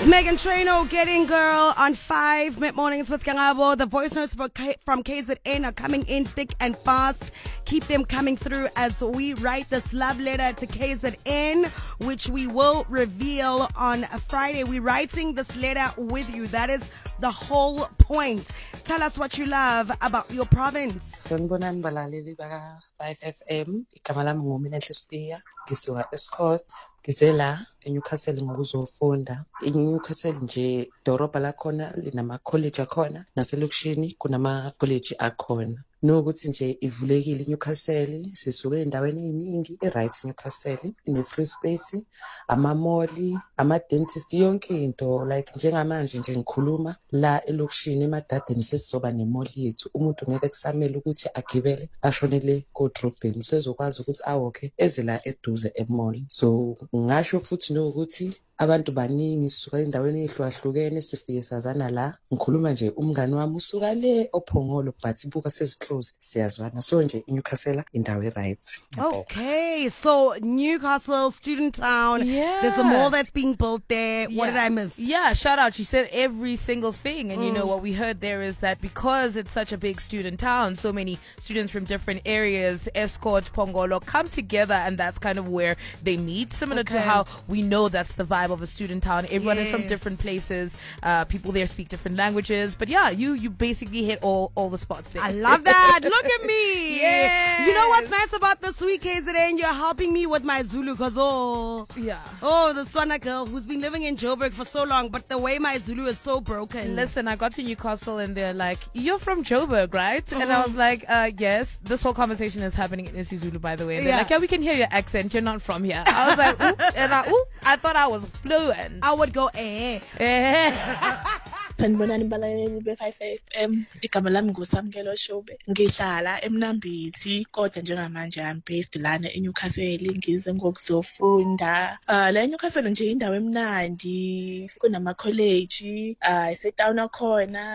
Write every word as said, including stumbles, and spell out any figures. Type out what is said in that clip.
It's Megan Trainor, Getting Girl on five Mid Mornings with Kangabo. The voice notes for K- from K Z N are coming in thick and fast. Keep them coming through as we write this love letter to K Z N, which we will reveal on a Friday. We're writing this letter with you. That is the whole point. Tell us what you love about your province. Sanibonani balaleli baka five F M. Igama lami nguMinenhle Sibiya. Ngisuka eScott. Ngize la eNewcastle ngokuzofunda. INewcastle nje idorobha lakhona linama college akhona, naselokishini kunama college akhona. Nokuthi nje ivulekile iNewcastle, sisuke endaweni eziningi, i-right Newcastle, ine free space, ama mall, ama dentist, yonke into. Like njengamanje nje ngikhuluma la elokishini emadadeni sesizoba nemall yethu. Umuntu ngeke kusamele ukuthi agibele ashonele kodrobheni, sezokwazi ukuthi awokhe eze la eduze emall. So ngasho futhi nokuthi abantu baningi sisuka endaweni ehlukahlukene sifike sazana la. Ngikhuluma nje umngani wami usuka le oPhongolo but ibuka sesiclose siyazwana. So nje iNewcastle indawo right. Okay, so Newcastle, student town. Yeah. There's a mall that's being built there. What Yeah. did I miss? Yeah, shout out. She said every single thing. And you know, what we heard there is that because it's such a big student town, so many students from different areas, Escort, Phongolo, come together, and that's kind of where they meet. Similar to Okay. how we know that's the vibe of a student town. Everyone is from Yes. different places. Uh, people there speak different languages. But yeah, you you basically hit all, all the spots there. I love that. Look at me. Yes. You know what's nice about this week, K Z N? You're helping me with my Zulu because, oh, Yeah. oh, the Swana girl who's been living in Joburg for so long, but the way my Zulu is so broken. Listen, I got to Newcastle and they're like, "You're from Joburg, right?" And I was like, uh, "Yes." This whole conversation is happening in isiZulu, by the way. And they're Yeah. like, "Yeah, we can hear your accent. You're not from here." I was like, "Ooh," and I, ooh, I thought I was fluent. I would go, eh. Eh. Sanibonani balaleli be five F M. Igama lami nguSamkelo Shobe. Ngihlala eMnambithi kodwa njengamanje I'm based lana eNewcastle ngize ngokuzofunda. Ah la eNewcastle nje indawo emnandi, kunama college, ah ise town akhona.